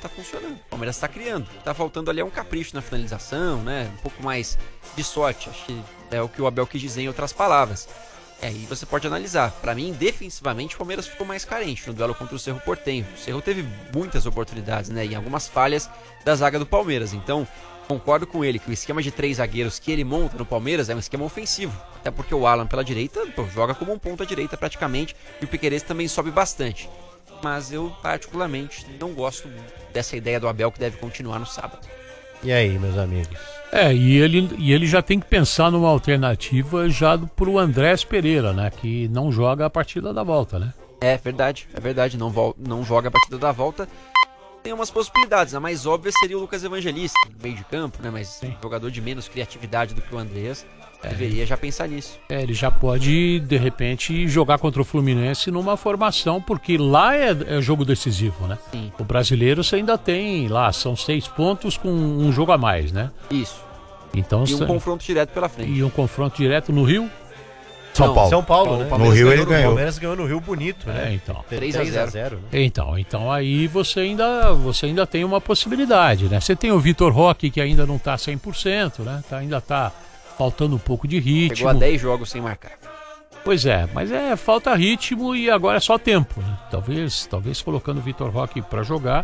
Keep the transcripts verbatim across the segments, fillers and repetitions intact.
tá funcionando. O Palmeiras tá criando. Tá faltando ali é um capricho na finalização, né? Um pouco mais de sorte. Acho que é o que o Abel quis dizer em outras palavras. E aí você pode analisar. Pra mim, defensivamente, o Palmeiras ficou mais carente no duelo contra o Cerro Porteño. O Cerro teve muitas oportunidades, né? E algumas falhas da zaga do Palmeiras. Então, concordo com ele que o esquema de três zagueiros que ele monta no Palmeiras é um esquema ofensivo. Até porque o Alan pela direita pô, joga como um ponta direita praticamente. E o Piquerez também sobe bastante. Mas eu, particularmente, não gosto muito dessa ideia do Abel que deve continuar no sábado. E aí, meus amigos? É, e ele, e ele já tem que pensar numa alternativa já pro Andrés Pereira, né? Que não joga a partida da volta, né? É verdade, é verdade. Não, vol- não joga a partida da volta. Tem umas possibilidades. A mais óbvia seria o Lucas Evangelista, no meio de campo, né? Mas um jogador de menos criatividade do que o Andrés. É. Deveria já pensar nisso. É, ele já pode, de repente, jogar contra o Fluminense numa formação, porque lá é, é jogo decisivo, né? Sim. O brasileiro você ainda tem lá, são seis pontos com um jogo a mais, né? Isso. Então, E um você... confronto direto pela frente. E um confronto direto no Rio? São Não, Paulo. São Paulo, né? No Rio ele O ganhou. Palmeiras ganhou no Rio bonito, né? É, então. três a zero. né? Então, então aí você ainda, você ainda tem uma possibilidade, né? Você tem o Vitor Roque, que ainda não tá cem por cento, né? Tá, ainda tá faltando um pouco de ritmo. Chegou a dez jogos sem marcar. Pois é, mas é, falta ritmo e agora é só tempo, né? Talvez, talvez colocando o Vitor Roque para jogar.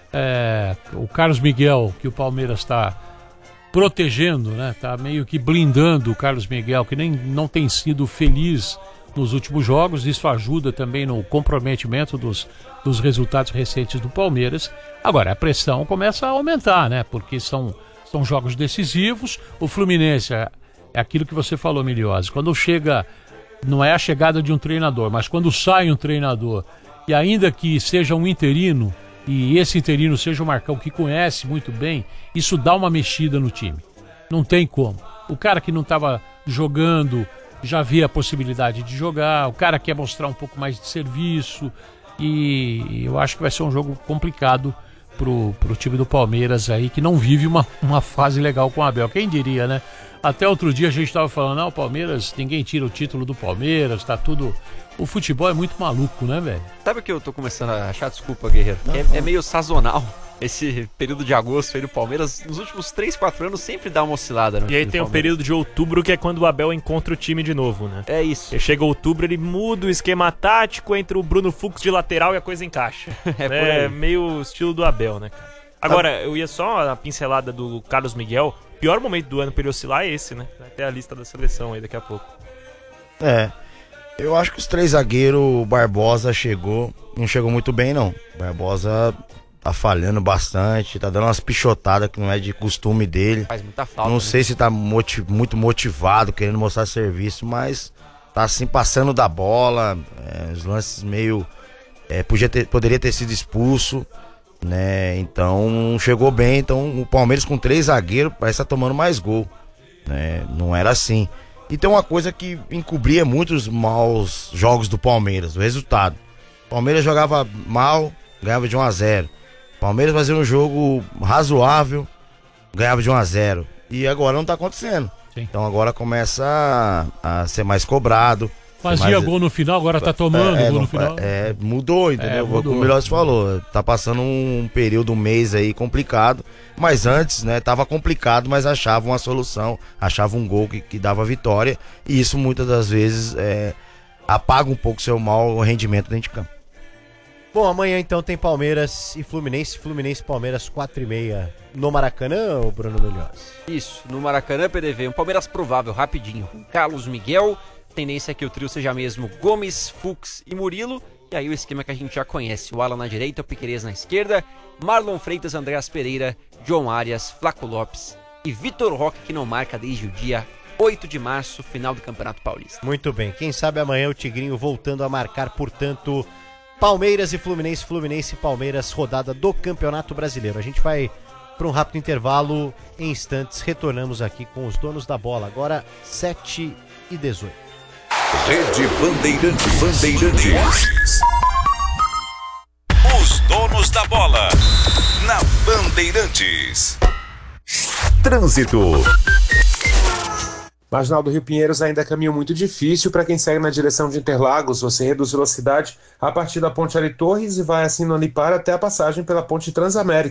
É, o Carlos Miguel, que o Palmeiras está protegendo, né? Tá meio que blindando o Carlos Miguel, que nem não tem sido feliz nos últimos jogos. Isso ajuda também no comprometimento dos, dos resultados recentes do Palmeiras. Agora, a pressão começa a aumentar, né? Porque são, são jogos decisivos. O Fluminense... É, É aquilo que você falou, Miliose. Quando chega, não é a chegada de um treinador, mas quando sai um treinador, e ainda que seja um interino, e esse interino seja o Marcão, que conhece muito bem, isso dá uma mexida no time. Não tem como. O cara que não estava jogando já vê a possibilidade de jogar, o cara quer mostrar um pouco mais de serviço, e eu acho que vai ser um jogo complicado pro, pro time do Palmeiras aí, que não vive uma, uma fase legal com o Abel. Quem diria, né? Até outro dia a gente estava falando, não, o Palmeiras, ninguém tira o título do Palmeiras, tá tudo... O futebol é muito maluco, né, velho? Sabe o que eu tô começando a achar? Desculpa, Guerreiro. É, é meio sazonal esse período de agosto aí do Palmeiras. Nos últimos três, quatro anos sempre dá uma oscilada. No e aí tem o período de outubro, que é quando o Abel encontra o time de novo, né? É isso. E chega outubro, ele muda o esquema tático, entre o Bruno Fux de lateral e a coisa encaixa. É, né? por aí. Meio estilo do Abel, né, cara? Agora, eu ia só a pincelada do Carlos Miguel. O pior momento do ano pra ele oscilar é esse, né? Vai ter a lista da seleção aí daqui a pouco. É. Eu acho que os três zagueiros, o Barbosa chegou, não chegou muito bem, não. O Barbosa tá falhando bastante, tá dando umas pichotadas que não é de costume dele. Faz muita falta. Não né? sei se tá motiv- muito motivado, querendo mostrar serviço, mas tá assim passando da bola, é, os lances meio... É, podia ter, poderia ter sido expulso, né? Então chegou bem, então o Palmeiras com três zagueiros parece estar tá tomando mais gol, né? Não era assim. E tem uma coisa que encobria muito os maus jogos do Palmeiras, o resultado. O Palmeiras jogava mal, ganhava de um a zero. O Palmeiras fazia um jogo razoável, ganhava de um a zero. E agora não tá acontecendo. Sim. Então agora começa a, a ser mais cobrado. Fazia mais... gol no final, agora tá tomando é, gol não, no final. É, mudou, entendeu? É, mudou. Como o Milhões falou, tá passando um período, um mês aí complicado. Mas antes, né, tava complicado, mas achava uma solução, achava um gol que, que dava vitória. E isso muitas das vezes é, apaga um pouco seu mau rendimento dentro de campo. Bom, amanhã então tem Palmeiras e Fluminense. Fluminense e Palmeiras quatro e meia no Maracanã, ou Bruno Melhores? Isso, no Maracanã, P D V. Um Palmeiras provável, rapidinho. Com Carlos Miguel, tendência é que o trio seja mesmo Gomes, Fux e Murilo. E aí o esquema que a gente já conhece. O Alan na direita, o Piquerez na esquerda, Marlon Freitas, Andreas Pereira, John Arias, Flaco Lopes e Vitor Roque, que não marca desde o dia oito de março, final do Campeonato Paulista. Muito bem, quem sabe amanhã o Tigrinho voltando a marcar, portanto, Palmeiras e Fluminense, Fluminense e Palmeiras, rodada do Campeonato Brasileiro. A gente vai para um rápido intervalo, em instantes retornamos aqui com os donos da bola, agora sete e dezoito. Rede Bandeirantes. Bandeirantes. Os donos da bola. Na Bandeirantes. Trânsito. Marginal do Rio Pinheiros ainda é caminho muito difícil para quem segue na direção de Interlagos. Você reduz velocidade a partir da Ponte Ari Torres e vai assim no Unipar até a passagem pela Ponte Transamérica.